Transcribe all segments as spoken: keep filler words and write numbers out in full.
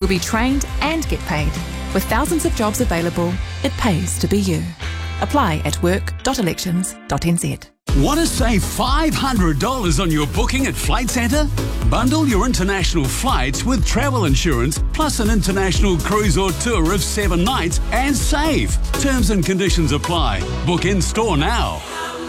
be trained and get paid. With thousands of jobs available, it pays to be you. Apply at work dot elections dot n z. Want to save five hundred dollars on your booking at Flight Centre? Bundle your international flights with travel insurance plus an international cruise or tour of seven nights and save. Terms and conditions apply. Book in store now.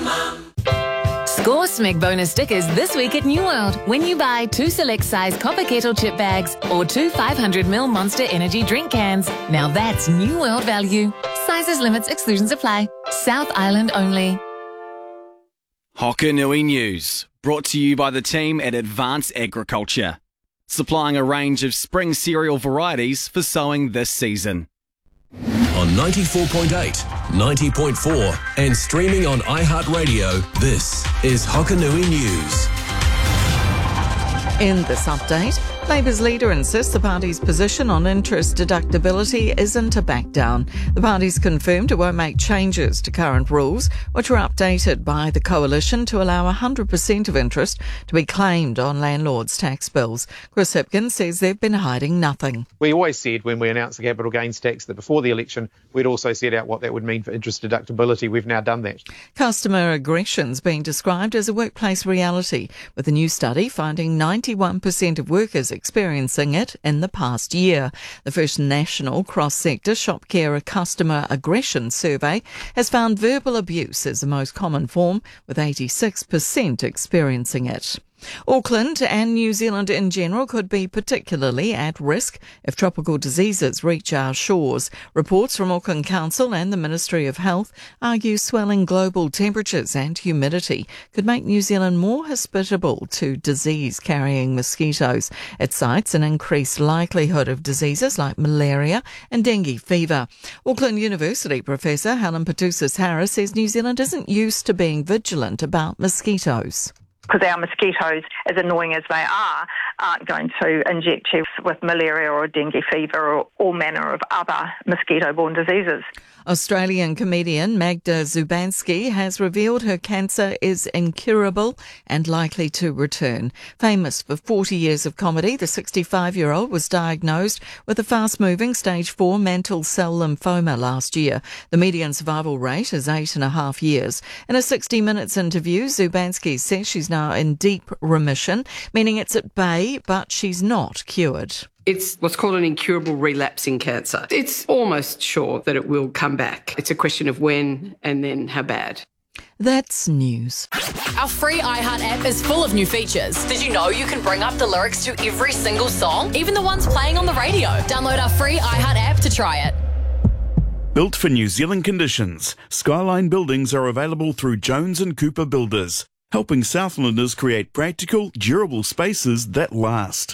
Score Smeg bonus stickers this week at New World when you buy two select size copper kettle chip bags or two five hundred milliliter Monster Energy drink cans. Now that's New World value. Sizes, limits, exclusions apply. South Island only. Hokanui News, brought to you by the team at Advanced Agriculture, supplying a range of spring cereal varieties for sowing this season. On ninety-four point eight, ninety point four and streaming on iHeartRadio, this is Hokanui News. In this update, Labour's leader insists the party's position on interest deductibility isn't a back down. The party's confirmed it won't make changes to current rules, which were updated by the coalition to allow one hundred percent of interest to be claimed on landlords' tax bills. Chris Hipkins says they've been hiding nothing. We always said when we announced the capital gains tax that before the election we'd also set out what that would mean for interest deductibility. We've now done that. Customer aggression's being described as a workplace reality, with a new study finding ninety-one percent of workers experiencing it in the past year. The first national cross-sector shop care customer aggression survey has found verbal abuse as the most common form, with eighty-six percent experiencing it. Auckland and New Zealand in general could be particularly at risk if tropical diseases reach our shores. Reports from Auckland Council and the Ministry of Health argue swelling global temperatures and humidity could make New Zealand more hospitable to disease-carrying mosquitoes. It cites an increased likelihood of diseases like malaria and dengue fever. Auckland University Professor Helen Patousis-Harris says New Zealand isn't used to being vigilant about mosquitoes. Because our mosquitoes, as annoying as they are, aren't going to inject you with malaria or dengue fever or all manner of other mosquito-borne diseases. Australian comedian Magda Zubanski has revealed her cancer is incurable and likely to return. Famous for forty years of comedy, the sixty-five-year-old was diagnosed with a fast-moving stage four mantle cell lymphoma last year. The median survival rate is eight and a half years. In a sixty minutes interview, Zubanski says she's now in deep remission, meaning it's at bay, but she's not cured. It's what's called an incurable relapsing cancer. It's almost sure that it will come back. It's a question of when and then how bad. That's news. Our free iHeart app is full of new features. Did you know you can bring up the lyrics to every single song, even the ones playing on the radio? Download our free iHeart app to try it. Built for New Zealand conditions, Skyline buildings are available through Jones and Cooper Builders, helping Southlanders create practical, durable spaces that last.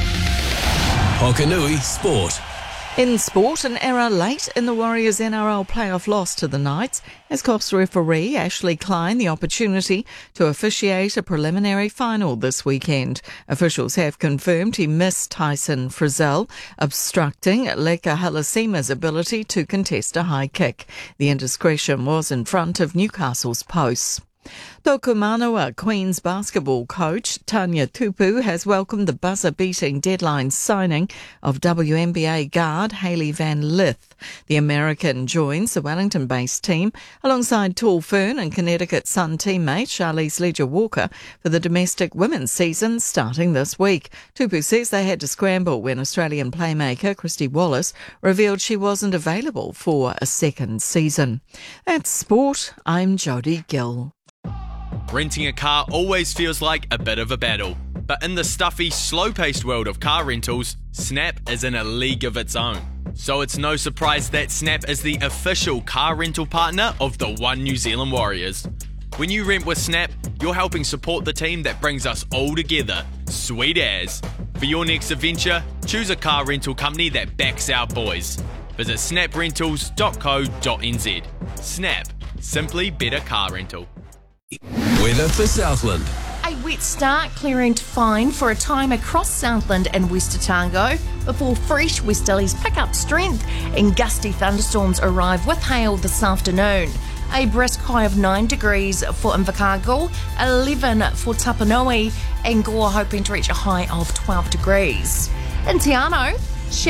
Hokanui Sport. In sport, an error late in the Warriors' N R L playoff loss to the Knights has cost referee Ashley Klein the opportunity to officiate a preliminary final this weekend. Officials have confirmed he missed Tyson Frizzell, obstructing Leka Halasima's ability to contest a high kick. The indiscretion was in front of Newcastle's posts. Tokumanoa Queen's basketball coach Tanya Tupu has welcomed the buzzer-beating deadline signing of W N B A guard Hailey Van Lith. The American joins the Wellington-based team alongside Tall Fern and Connecticut Sun teammate Charlize Leger-Walker for the domestic women's season starting this week. Tupu says they had to scramble when Australian playmaker Christy Wallace revealed she wasn't available for a second season. That's sport. I'm Jodie Gill. Renting a car always feels like a bit of a battle, but in the stuffy, slow-paced world of car rentals, Snap is in a league of its own. So it's no surprise that Snap is the official car rental partner of the One New Zealand Warriors. When you rent with Snap, you're helping support the team that brings us all together. Sweet as. For your next adventure, choose a car rental company that backs our boys. Visit snap rentals dot co dot n z. Snap. Simply better car rental. Weather for Southland. A wet start clearing to fine for a time across Southland and West Otago before fresh westerlies pick up strength and gusty thunderstorms arrive with hail this afternoon. A brisk high of nine degrees for Invercargill, eleven for Tapanui, and Gore hoping to reach a high of twelve degrees. In Te Anau,